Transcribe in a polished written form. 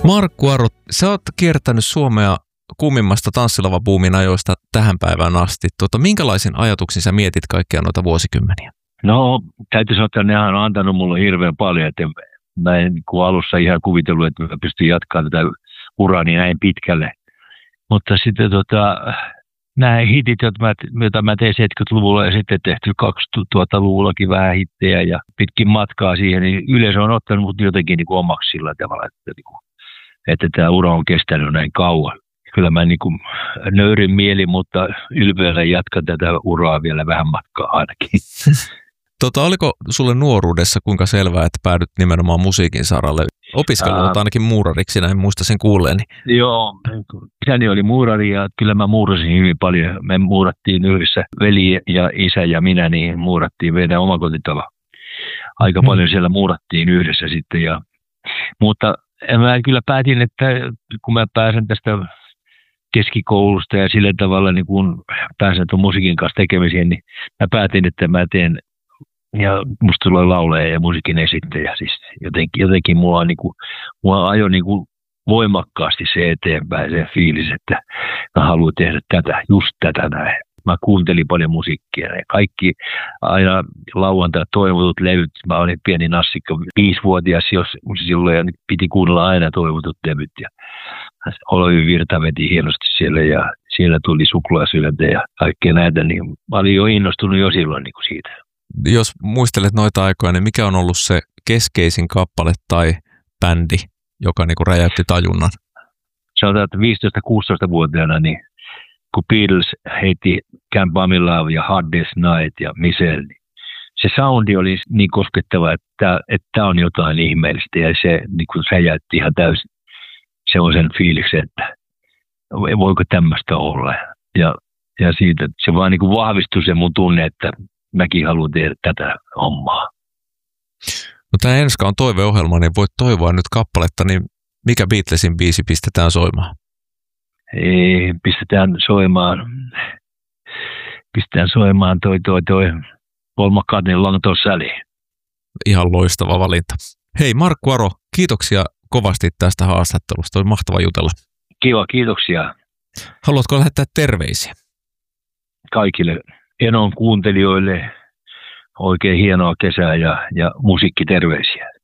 Markku Aro, sä oot kiertänyt Suomea kuumimmasta tanssilavabuumin ajoista tähän päivään asti. Minkälaisin ajatuksin sä mietit kaikkia noita vuosikymmeniä? No, täytyy sanoa, että nehän on antanut mulle hirveän paljon. Että mä en alussa ihan kuvitellut, että mä pystyn jatkamaan tätä uraani näin pitkälle. Mutta sitten nämä hitit, joita mä tein 70-luvulla ja sitten tehty 2000-luvullakin vähän hittejä ja pitkin matkaa siihen, niin yleisö on ottanut mut jotenkin niin kuin omaksi sillä tavalla, että tämä ura on kestänyt näin kauan. Kyllä mä niin kuin nöyrin mieli, mutta ylpeänä jatkan tätä uraa vielä vähän matkaa ainakin. Oliko sulle nuoruudessa kuinka selvää, että päädyt nimenomaan musiikin saralle? Opiskelut ainakin muurariksi, näin muista sen kuulleeni. Joo, isäni oli muurari ja kyllä mä muurasin hyvin paljon. Me muurattiin yhdessä, veli ja isä ja minä, niin muurattiin meidän omakotitalo. Aika paljon siellä muurattiin yhdessä sitten. Mutta mä kyllä päätin, että kun mä pääsen tästä keskikoulusta ja sillä tavalla niin kun pääsen tuon musiikin kanssa tekemiseen, niin mä päätin, että mä teen, ja musta tulee lauleja ja musiikin esittäjä. Siis jotenkin mulla ajoi niin kuin voimakkaasti se eteenpäin, se fiilis, että mä haluan tehdä just tätä näin. Mä kuuntelin paljon musiikkia ja kaikki aina lauantai toivotut levyt. Mä olin pieni nassikko, 5-vuotias, silloin piti kuunnella aina toivotut levyt. Ja Olavi Virta veti hienosti siellä ja siellä tuli Suklaasydäntä ja kaikkea näitä. Niin mä olin jo innostunut jo silloin niin kuin siitä. Jos muistelet noita aikoja, niin mikä on ollut se keskeisin kappale tai bändi, joka niin kuin räjäytti tajunnan? Sanotaan, että 15-16-vuotiaana, niin kun Beatles heitti Can't Buy Me Love ja Hard Day's Night ja Michelle, niin se soundi oli niin koskettava, että tämä on jotain ihmeellistä ja se niin kuin räjäytti ihan täysin semmoisen fiiliksen, että voiko tämmöistä olla. Ja siitä se vaan niin kuin vahvistui se mun tunne, että mäkin haluan tehdä tätä hommaa. No tämä Enska on toiveohjelma, niin voit toivoa nyt kappaletta, niin mikä Beatlesin biisi pistetään soimaan? Pistetään soimaan toi Paul McCartneyn Long Tall Sally. Ihan loistava valinta. Hei Markku Aro, kiitoksia kovasti tästä haastattelusta. Oli mahtava jutella. Kiva, kiitoksia. Haluatko lähettää terveisiä? Kaikille Enon kuuntelijoille oikein hienoa kesää ja musiikkiterveisiä.